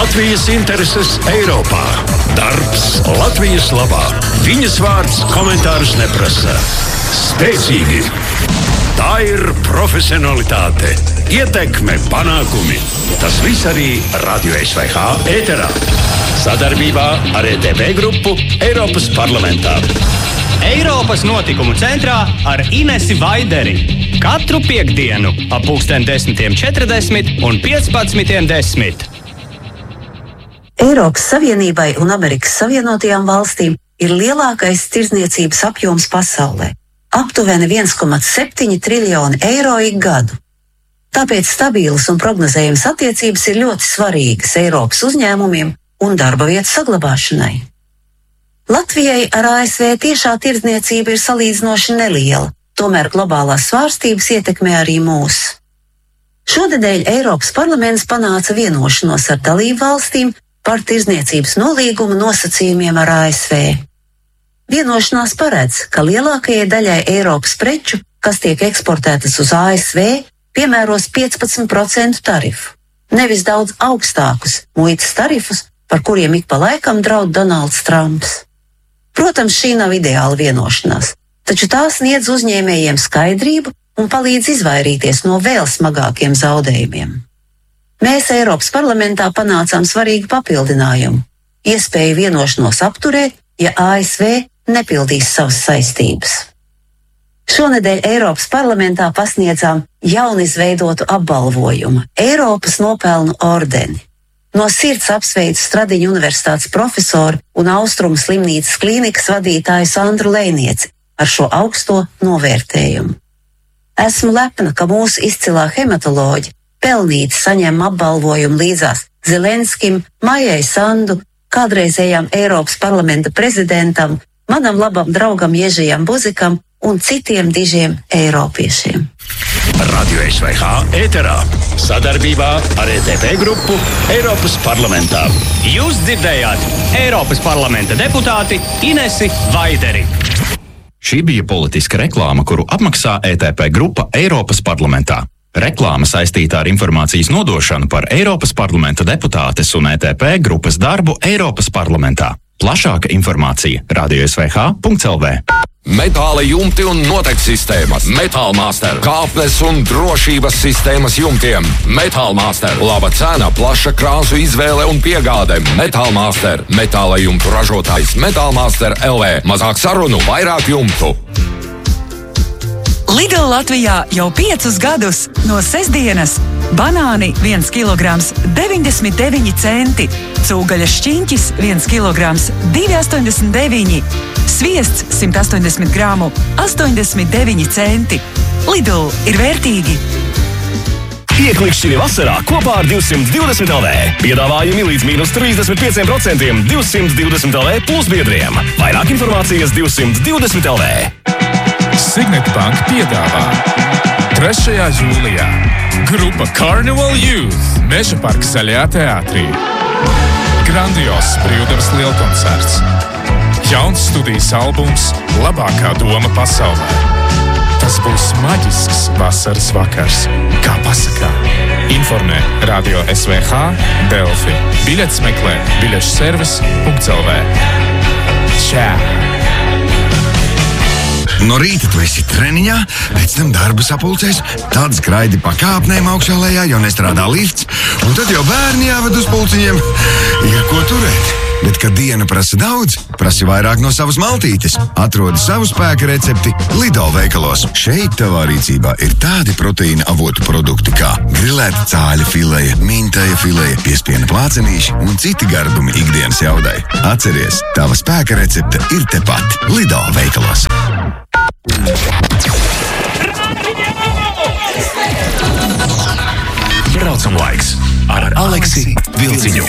Latvijas intereses Eiropā. Darbs Latvijas labā. Viņas vārds komentārus neprasa. Spēcīgi. Tā ir profesionalitāte, ietekme, panākumi. Tas viss arī Radio SVH ēterā. Sadarbībā ar ETV grupu Eiropas parlamentā. Eiropas notikumu centrā ar Inesi Vaideri. Katru piektdienu ap 10:40 un 15:10. Eiropas Savienībai un Amerikas Savienotajām valstīm ir lielākais tirdzniecības apjoms pasaulē – aptuveni 1,7 triljoni eiro ik gadu. Tāpēc stabilas un prognozējamas attiecības ir ļoti svarīgas Eiropas uzņēmumiem un darba vietu saglabāšanai. Latvijai ar ASV tiešā tirdzniecība ir salīdzinoši neliela, tomēr globālās svārstības ietekmē arī mūs. Šonedēļ Eiropas parlaments panāca vienošanos ar dalību valstīm par tirdzniecības nolīguma nosacījumiem ar ASV. Vienošanās paredz, ka lielākajai daļai Eiropas preču, kas tiek eksportētas uz ASV, piemēros 15% tarifu, nevis daudz augstākus muitas tarifus, par kuriem ik pa laikam draud Donalds Trumps. Protams, šī nav ideāla vienošanās, taču tā sniedz uzņēmējiem skaidrību un palīdz izvairīties no vēl smagākiem zaudējumiem. Mēs Eiropas parlamentā panācām svarīgu papildinājumu – iespēju vienošanos apturēt, ja ASV nepildīs savas saistības. Šonedēļ Eiropas parlamentā pasniedzām jaunizveidotu apbalvojumu – Eiropas nopelnu ordeni. No sirds apsveicu Stradiņu universitātes profesoru un Austrumu slimnīcas klīnikas vadītāju Sandru Lēnieci ar šo augsto novērtējumu. Esmu lepna, ka mūsu izcilā hematoloģe pelnīti saņem apbalvojumu līdzās Zelenskim, Maijai Sandu, kādreizējām Eiropas parlamenta prezidentam, manam labam draugam Ježijam Buzikam un citiem dižiem eiropiešiem. Radio SVH ēterā. Sadarbībā ar ETV grupu Eiropas parlamentā. Jūs dzirdējāt Eiropas parlamenta deputāti Inesi Vaideri. Šī bija politiska reklāma, kuru apmaksā ETP grupa Eiropas parlamentā. Reklāma saistīta ar informācijas nodošanu par Eiropas parlamenta deputātes un ETP grupas darbu Eiropas parlamentā. Plašāka informācija radiosvh.lv. Metāla jumti un noteikti sistēmas. Metālmaster. Kāpnes un drošības sistēmas jumtiem. Metālmaster. Laba cena, plaša krāsu izvēle un piegāde. Metālmaster. Metāla jumtu ražotājs Metālmaster LV. Mazāk sarunu, vairāk jumtu. Lidl Latvijā jau 5 gadus no sestdienas banāni 1 kilograms 99 centi, cūgaļas šķiņķis 1 kilograms 2,89, sviests 180 gramu 89 centi. Lidl ir vērtīgi! Ieklikšķini vasarā kopā ar 220 LV. Piedāvājumi līdz -35% 220 LV plus biedriem. Vairāk informācijas 220 LV. Signet Bank piedāvā 3. jūlijā grupa Carnival Youth Meža parka zaļajā teātrī. Grandios brīvdabas lielkoncerts. Jauns studijas albums Labākā doma pasaulē. Tas būs maģisks vasaras vakars. Kā pasakā? Informē Radio SVH, Delfi. Biļetes meklē biļešu servis.lv. Čā! No rīta tu esi treniņā, pēc tam darba sapulcēs, tad skraidi pa kāpnēm augšā lejā, jo nestrādā lifts, un tad jau bērni jāved uz pulciņiem. Ir ko turēt. Bet, kad diena prasa daudz, prasi vairāk no savas maltītes. Atrodi savu spēka recepti Lidl veikalos. Šeit tavā rīcībā ir tādi proteīna avotu produkti kā grilēta cāļa fileja, mintaja fileja, piespiena plācenīši un citi gardumi ikdienas jaudai. Atceries, tava spēka recepte ir tepat Lidl veikalos. Braucam laiks ar Aleksi Vilciņu.